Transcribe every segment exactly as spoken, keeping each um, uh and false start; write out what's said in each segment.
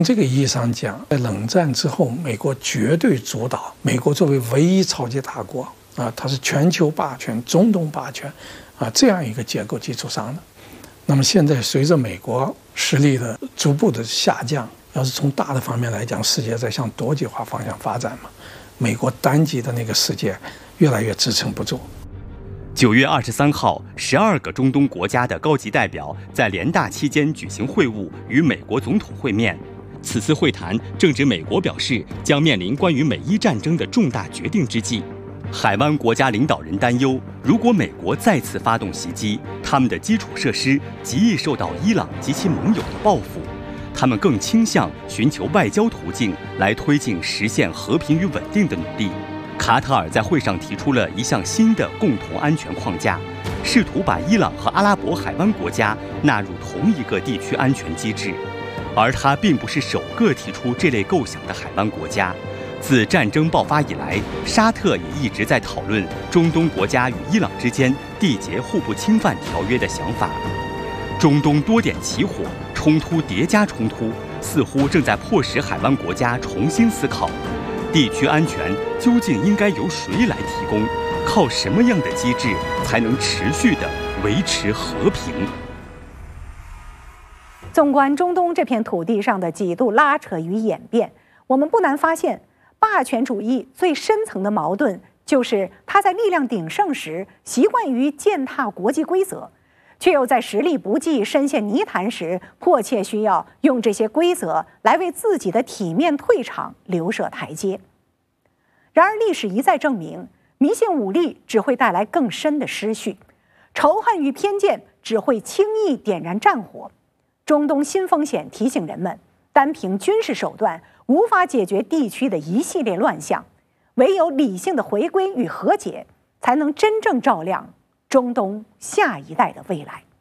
这个意义上讲，在冷战之后，美国绝对主导。美国作为唯一超级大国啊，它是全球霸权、中东霸权啊这样一个结构基础上的。那么现在随着美国实力的逐步的下降，要是从大的方面来讲，世界在向多极化方向发展嘛，美国单极的那个世界越来越支撑不住。 九月二十三号，十二个中东国家的高级代表在联大期间举行会晤，与美国总统会面。此次会谈正值美国表示将面临关于美伊战争的重大决定之际。海湾国家领导人担忧，如果美国再次发动袭击，他们的基础设施极易受到伊朗及其盟友的报复。他们更倾向寻求外交途径来推进实现和平与稳定的努力。卡塔尔在会上提出了一项新的共同安全框架，试图把伊朗和阿拉伯海湾国家纳入同一个地区安全机制。而它并不是首个提出这类构想的海湾国家。自战争爆发以来，沙特也一直在讨论中东国家与伊朗之间缔结互不侵犯条约的想法。中东多点起火，冲突叠加冲突，似乎正在迫使海湾国家重新思考，地区安全究竟应该由谁来提供？靠什么样的机制才能持续地维持和平？ 纵观中东这片土地上的几度拉扯与演变，我们不难发现，霸权主义最深层的矛盾就是它在力量鼎盛时习惯于践踏国际规则，却又在实力不济、深陷泥潭时，迫切需要用这些规则来为自己的体面退场留设台阶。然而，历史一再证明，迷信武力只会带来更深的失序，仇恨与偏见只会轻易点燃战火。中东新风险提醒人们，单凭军事手段无法解决地区的一系列乱象，唯有理性的回归与和解，才能真正照亮中东下一代的未来。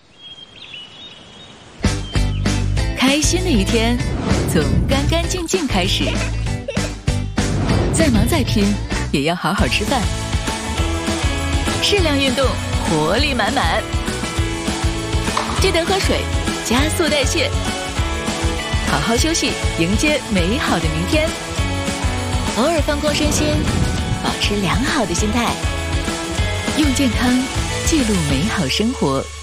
开心的一天从干干净净开始，再忙再拼也要好好吃饭，适量运动，活力满满，记得喝水，加速代谢，好好休息，迎接美好的明天。偶尔放空身心，保持良好的心态，用健康记录美好生活。